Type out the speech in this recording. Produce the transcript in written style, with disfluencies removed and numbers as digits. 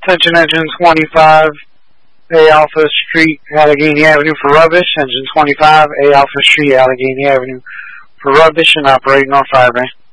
Attention engine 25, A Alpha Street, Allegheny Avenue for rubbish. Engine 25, A Alpha Street, Allegheny Avenue for rubbish and operating on Firebase.